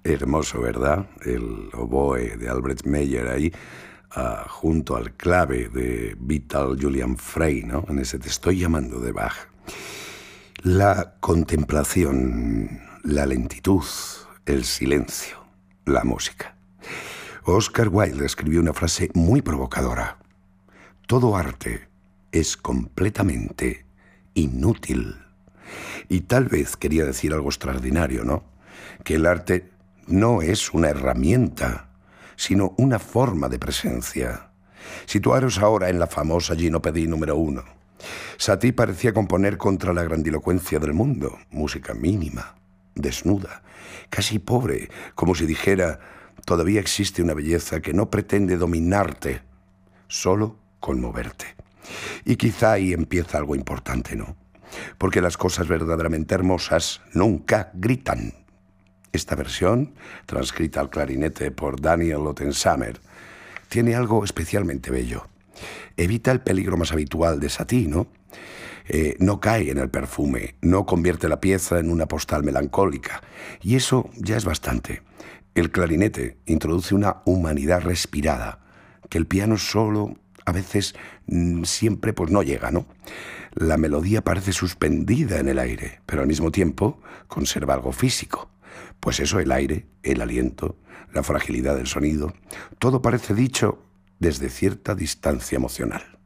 Hermoso, ¿verdad? El oboe de Albert Meyer ahí, junto al clave de Vital Julian Frey, ¿no? En ese Te estoy llamando de Bach. La contemplación, la lentitud, el silencio, la música. Oscar Wilde escribió una frase muy provocadora. Todo arte es completamente inútil. Y tal vez quería decir algo extraordinario, ¿no? Que el arte no es una herramienta, sino una forma de presencia. Situaros ahora en la famosa Ginopédie número 1. Satie parecía componer contra la grandilocuencia del mundo, música mínima, desnuda, casi pobre, como si dijera, todavía existe una belleza que no pretende dominarte, solo conmoverte. Y quizá ahí empieza algo importante, ¿no? Porque las cosas verdaderamente hermosas nunca gritan. Esta versión, transcrita al clarinete por Daniel Ottensamer, tiene algo especialmente bello. Evita el peligro más habitual de Satie, ¿no? No cae en el perfume, no convierte la pieza en una postal melancólica. Y eso ya es bastante. El clarinete introduce una humanidad respirada, que el piano solo, a veces, siempre pues no llega, ¿no? La melodía parece suspendida en el aire, pero al mismo tiempo conserva algo físico. Pues eso, el aire, el aliento, la fragilidad del sonido, todo parece dicho desde cierta distancia emocional.